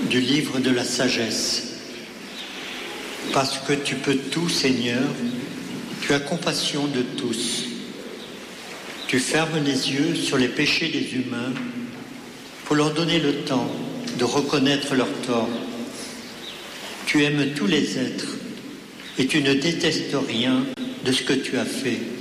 Du livre de la sagesse. Parce que tu peux tout, Seigneur, tu as compassion de tous. Tu fermes les yeux sur les péchés des humains pour leur donner le temps de reconnaître leurs torts. Tu aimes tous les êtres et tu ne détestes rien de ce que tu as fait.